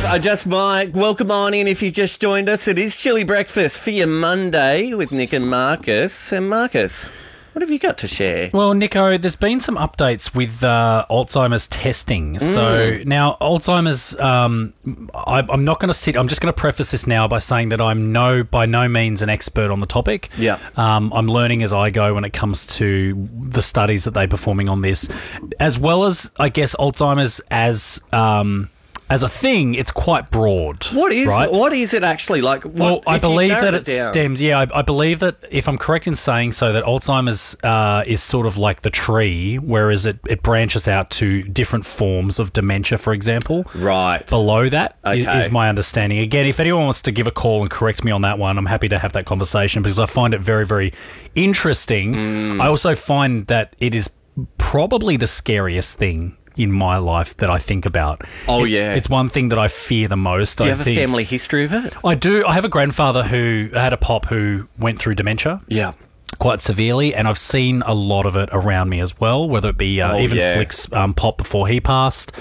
I just might. Welcome on in if you just joined us. It is Chili Breakfast for your Monday with Nick and Marcus. And Marcus, what have you got to share? Well, Nico, there's been some updates with Alzheimer's testing. So now Alzheimer's, I'm not going to sit. I'm just going to preface this now by saying that I'm by no means an expert on the topic. Yeah. I'm learning as I go when it comes to the studies that they're performing on this, as well as, I guess, Alzheimer's as a thing. It's quite broad. What is it actually like? Well, I believe that it stems. Yeah, I believe that, if I'm correct in saying so, that Alzheimer's is sort of like the tree, whereas it branches out to different forms of dementia, for example. Right. Below that Okay. is my understanding. Again, if anyone wants to give a call and correct me on that one, I'm happy to have that conversation because I find it very, very interesting. I also find that it is probably the scariest thing in my life that I think about. It's one thing that I fear the most. Do you have a family history of it? I do. I have a grandfather who had a pop who went through dementia. Yeah. Quite severely, and I've seen a lot of it around me as well, whether it be Flick's pop before he passed,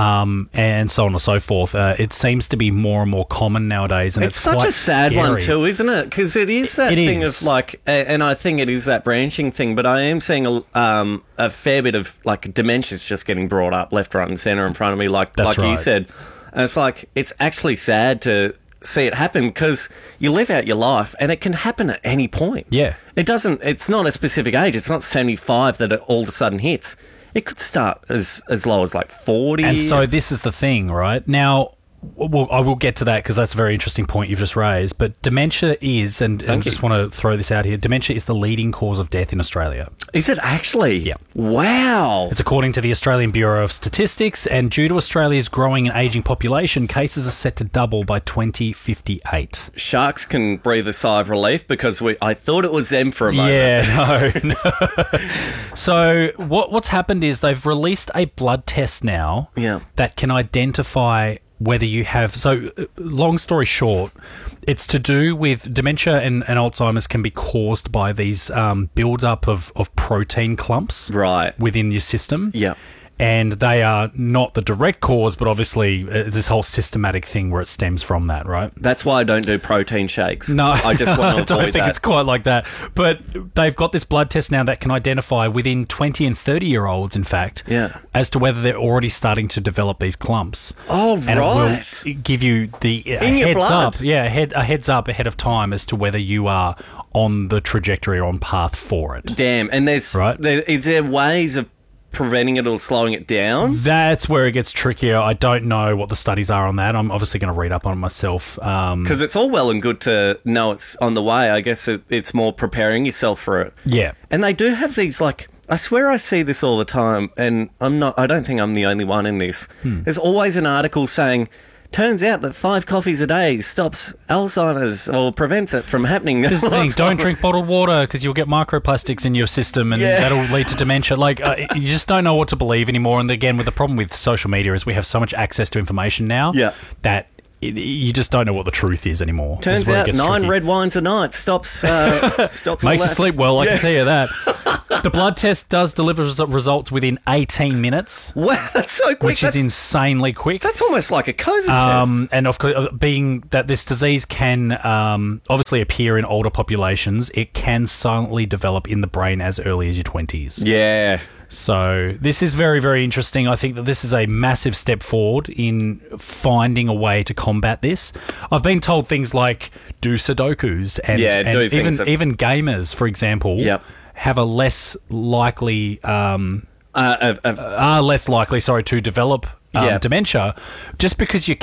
and so on and so forth. It seems to be more and more common nowadays, and it's such quite a sad scary. one too, isn't it? Because it is that thing of like, and I think it is that branching thing, but I am seeing a fair bit of like dementia's just getting brought up left, right and centre in front of me, like right. you said. And it's like, it's actually sad to see it happen because you live out your life and it can happen at any point. Yeah. It's not a specific age. It's not 75 that it all of a sudden hits. It could start as low as like 40. And so this is the thing, right? Now, well, I will get to that because that's a very interesting point you've just raised. But dementia is, and I just want to throw this out here, dementia is the leading cause of death in Australia. Is it actually? Yeah. Wow. It's according to the Australian Bureau of Statistics, and due to Australia's growing and ageing population, cases are set to double by 2058. Sharks can breathe a sigh of relief because I thought it was them for a moment. Yeah, no. So what's happened is they've released a blood test now that can identify whether you have... So, long story short, it's to do with dementia and Alzheimer's can be caused by these build-up of protein clumps within your system. Yeah. And they are not the direct cause, but obviously this whole systematic thing where it stems from that, right? That's why I don't do protein shakes. No. I just want to avoid I don't think that. it's quite like that. But they've got this blood test now that can identify within 20 and 30-year-olds, in fact, as to whether they're already starting to develop these clumps. Oh, and it will give you a heads up. Yeah, a heads up ahead of time as to whether you are on the trajectory or on path for it. Damn. And is there ways of preventing it or slowing it down? That's where it gets trickier. I don't know what the studies are on that. I'm obviously going to read up on it myself. Because it's all well and good to know it's on the way. I guess it's more preparing yourself for it. Yeah. And they do have these, like, I swear I see this all the time, and I don't think I'm the only one in this. There's always an article saying, turns out that 5 coffees a day stops Alzheimer's or prevents it from happening. This is the thing. Don't drink bottled water because you'll get microplastics in your system and that'll lead to dementia. Like, you just don't know what to believe anymore. And again, with the problem with social media is we have so much access to information now that you just don't know what the truth is anymore. Turns out 9 red wines a night stops makes you sleep well, I can tell you that. The blood test does deliver results within 18 minutes. Wow, that's so quick. Which is insanely quick. That's almost like a COVID test. And of course, being that this disease can obviously appear in older populations, it can silently develop in the brain as early as your 20s. Yeah. So this is very, very interesting. I think that this is a massive step forward in finding a way to combat this. I've been told things like do Sudokus and even gamers, for example, have a less likely to develop dementia just because your